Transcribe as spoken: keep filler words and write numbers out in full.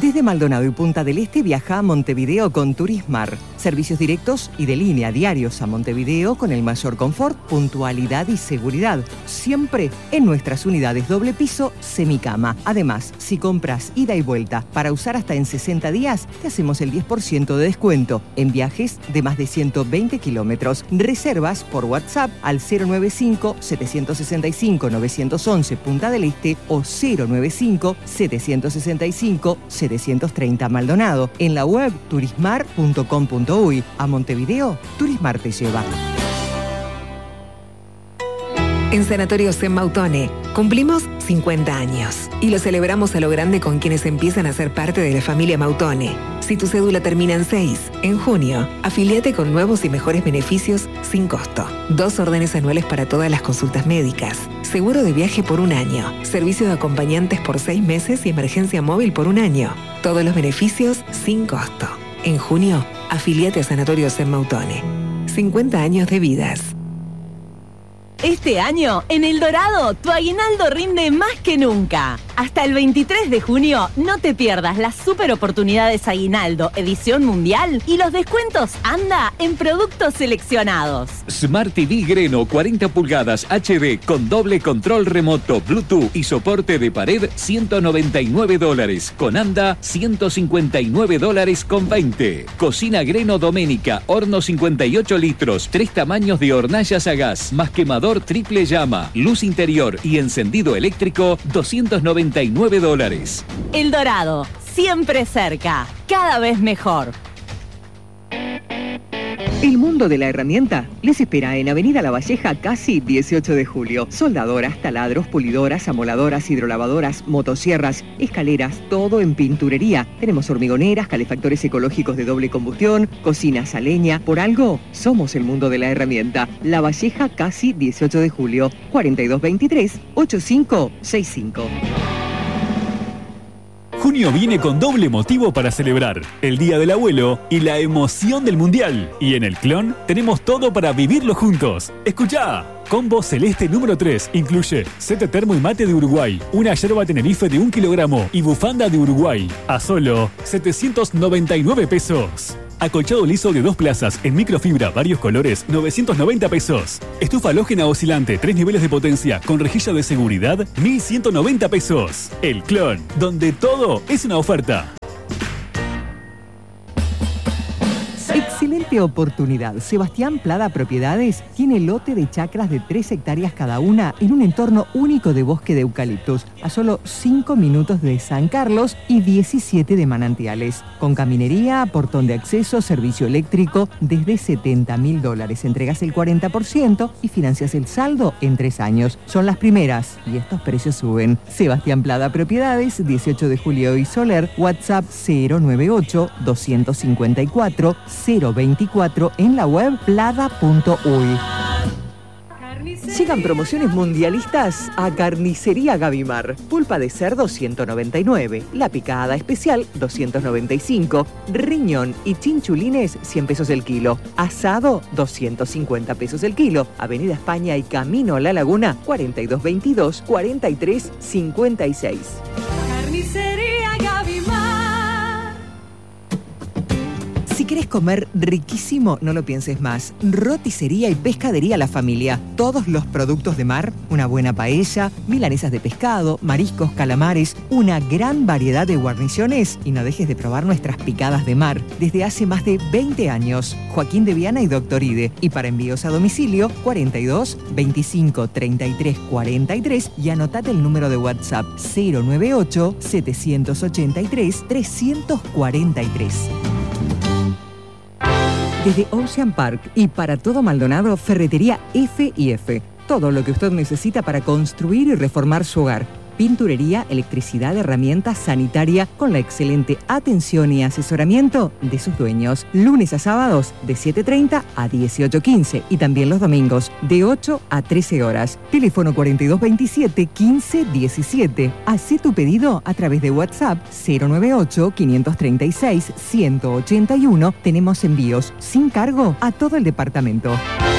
Desde Maldonado y Punta del Este viaja a Montevideo con Turismar. Servicios directos y de línea diarios a Montevideo con el mayor confort, puntualidad y seguridad. Siempre en nuestras unidades doble piso semicama. Además, si compras ida y vuelta para usar hasta en sesenta días, te hacemos el diez por ciento de descuento en viajes de más de ciento veinte kilómetros. Reservas por WhatsApp al cero nueve cinco, siete seis cinco, nueve uno uno Punta del Este o cero nueve cinco, siete seis cinco, setecientos treinta Maldonado. En la web turismar punto com punto uy. A Montevideo, Turismar te lleva. En Sanatorios en Mautone cumplimos cincuenta años y lo celebramos a lo grande con quienes empiezan a ser parte de la familia Mautone. Si tu cédula termina en seis, en junio, afíliate con nuevos y mejores beneficios sin costo. Dos órdenes anuales para todas las consultas médicas, seguro de viaje por un año, servicio de acompañantes por seis meses y emergencia móvil por un año. Todos los beneficios sin costo. En junio, afíliate a Sanatorios en Mautone. cincuenta años de vidas. Este año, en El Dorado, tu aguinaldo rinde más que nunca. Hasta el veintitrés de junio, no te pierdas las super oportunidades Aguinaldo Edición Mundial y los descuentos Anda en productos seleccionados. Smart T V Greno cuarenta pulgadas H D con doble control remoto, Bluetooth y soporte de pared, ciento noventa y nueve dólares. Con Anda, ciento cincuenta y nueve dólares con veinte. Cocina Greno Doménica, horno cincuenta y ocho litros, tres tamaños de hornallas a gas, más quemador triple llama, luz interior y encendido eléctrico, doscientos noventa y nueve dólares. El Dorado, siempre cerca, cada vez mejor. El mundo de la herramienta les espera en Avenida La Valleja, casi dieciocho de julio. Soldadoras, taladros, pulidoras, amoladoras, hidrolavadoras, motosierras, escaleras, todo en pinturería. Tenemos hormigoneras, calefactores ecológicos de doble combustión, cocinas a leña. Por algo, somos el mundo de la herramienta. La Valleja, casi dieciocho de julio, cuarenta y dos veintitrés, ochenta y cinco sesenta y cinco. Junio viene con doble motivo para celebrar el Día del Abuelo y la emoción del Mundial. Y en el Clon tenemos todo para vivirlo juntos. ¡Escuchá! Combo Celeste número tres incluye set termo y mate de Uruguay, una yerba Tenerife de un kilogramo y bufanda de Uruguay a solo setecientos noventa y nueve pesos. Acolchado liso de dos plazas en microfibra, varios colores, novecientos noventa pesos. Estufa halógena oscilante, tres niveles de potencia, con rejilla de seguridad, mil ciento noventa pesos. El Clon, donde todo es una oferta. Excelente oportunidad. Sebastián Plada Propiedades tiene lote de chacras de tres hectáreas cada una en un entorno único de bosque de eucaliptos, a solo cinco minutos de San Carlos y diecisiete de Manantiales. Con caminería, portón de acceso, servicio eléctrico, desde setenta mil dólares. Entregas el cuarenta por ciento y financias el saldo en tres años. Son las primeras y estos precios suben. Sebastián Plada Propiedades, dieciocho de julio y Soler, WhatsApp cero nueve ocho, dos cinco cuatro, cero veinticuatro, en la web plada punto uy. Llegan promociones mundialistas a Carnicería Gavimar. Pulpa de cerdo ciento noventa y nueve, la picada especial doscientos noventa y cinco, riñón y chinchulines cien pesos el kilo, asado doscientos cincuenta pesos el kilo. Avenida España y Camino a la Laguna, cuarenta y dos veintidós, cuarenta y tres cincuenta y seis. Carnicería Gavimar. Si querés comer riquísimo, no lo pienses más. Roticería y pescadería La Familia. Todos los productos de mar, una buena paella, milanesas de pescado, mariscos, calamares, una gran variedad de guarniciones. Y no dejes de probar nuestras picadas de mar. Desde hace más de veinte años. Joaquín de Viana y Doctor Ide. Y para envíos a domicilio, cuarenta y dos, veinticinco, treinta y tres, cuarenta y tres. Y anotate el número de WhatsApp cero nueve ocho, setecientos ochenta y tres, trescientos cuarenta y tres. Desde Ocean Park y para todo Maldonado, Ferretería F y F. Todo lo que usted necesita para construir y reformar su hogar. Pinturería, electricidad, herramientas, sanitaria, con la excelente atención y asesoramiento de sus dueños. Lunes a sábados de siete treinta a dieciocho quince y también los domingos de ocho a trece horas. Teléfono cuarenta y dos veintisiete, quince diecisiete. Hacé tu pedido a través de WhatsApp cero nueve ocho, quinientos treinta y seis, ciento ochenta y uno. Tenemos envíos sin cargo a todo el departamento.